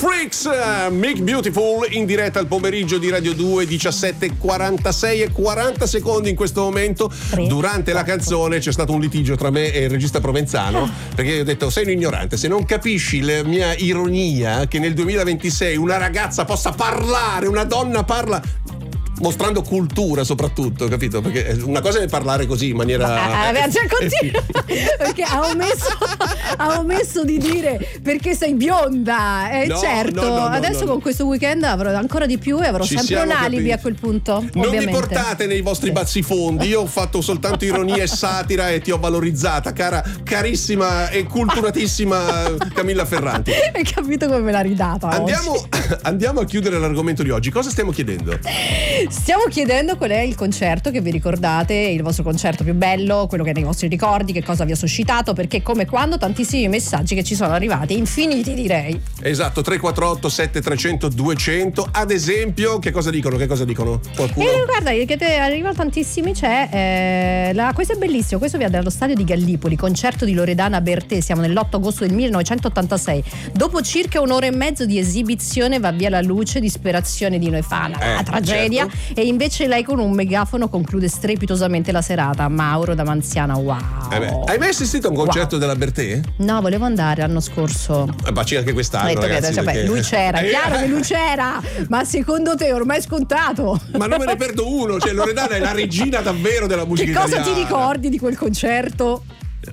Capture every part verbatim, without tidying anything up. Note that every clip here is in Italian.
Freaks, uh, Make Beautiful in diretta al pomeriggio di Radio due, diciassette e quarantasei e quaranta secondi in questo momento. Durante la canzone c'è stato un litigio tra me e il regista Provenzano, perché io ho detto: sei un ignorante, se non capisci la mia ironia che nel duemilaventisei una ragazza possa parlare, una donna parla mostrando cultura soprattutto, capito? Perché una cosa è parlare così in maniera ah, ah, cioè, continua, perché ha omesso, ha omesso di dire perché sei bionda, eh, no, certo no, no, no, adesso no, no. Con questo weekend avrò ancora di più e avrò Ci sempre un alibi capiti. A quel punto non ovviamente. Mi portate nei vostri sì. bassifondi, io ho fatto soltanto ironia e satira e ti ho valorizzata, cara, carissima e culturatissima Camilla Ferranti. Hai capito come me l'ha ridata andiamo, andiamo a chiudere l'argomento di oggi. Cosa stiamo chiedendo? Stiamo chiedendo qual è il concerto che vi ricordate, il vostro concerto più bello, quello che è nei vostri ricordi, che cosa vi ha suscitato, perché come quando tantissimi messaggi che ci sono arrivati, infiniti direi. Esatto, tre quattro otto sette tre zero zero due zero zero. Ad esempio, che cosa dicono? Che cosa dicono? Qualcuno? E guarda, che te arrivano tantissimi, c'è eh, la, questo è bellissimo, questo viene dallo stadio di Gallipoli, concerto di Loredana Bertè, siamo nell'otto agosto del millenovecentottantasei. Dopo circa un'ora e mezzo di esibizione va via la luce, disperazione di noi fan, eh, la tragedia. Certo. E invece lei con un megafono conclude strepitosamente la serata. Mauro da Manziana, wow. Eh beh, hai mai assistito a un concerto wow. della Bertè? No, volevo andare l'anno scorso. Eh, ma c'è anche quest'anno, ragazzi, che, cioè, perché... beh, lui c'era, eh, chiaro che lui c'era, ma secondo te ormai è scontato? Ma non me ne perdo uno, cioè Loredana è la regina davvero della musica che cosa italiana. Ti ricordi di quel concerto?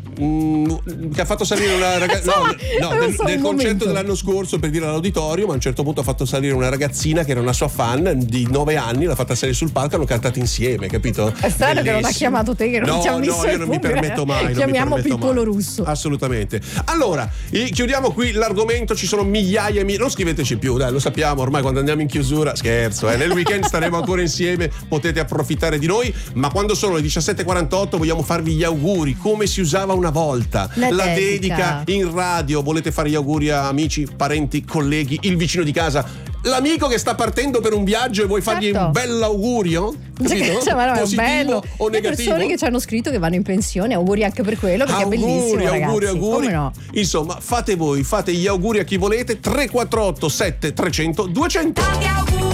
Mm, che ha fatto salire una ragazza no, no, nel, so, nel concerto momento. dell'anno scorso, per dire all'auditorio, ma a un certo punto ha fatto salire una ragazzina che era una sua fan di nove anni, l'ha fatta salire sul palco e hanno cantato insieme, capito? È strano che non ha chiamato te, che non no, ti ha messo no, io non mi permetto mai. Chiamiamo mi Piccolo mai. Russo. Assolutamente. Allora, chiudiamo qui l'argomento, ci sono migliaia e migliaia, non scriveteci più, dai, lo sappiamo, ormai quando andiamo in chiusura, scherzo, eh, nel weekend staremo ancora insieme, potete approfittare di noi, ma quando sono le diciassette e quarantotto vogliamo farvi gli auguri come si usava una volta. La, la dedica. dedica in radio, volete fare gli auguri a amici, parenti, colleghi, il vicino di casa, l'amico che sta partendo per un viaggio e vuoi fargli certo. un bel augurio? Capito? Cioè, ma no, positivo bello. o le negativo? Persone che ci hanno scritto che vanno in pensione, auguri anche per quello, perché auguri, è bellissimo, auguri, ragazzi. auguri. Come no? Insomma, fate voi, fate gli auguri a chi volete. Tre quattro otto sette tre zero zero due zero zero.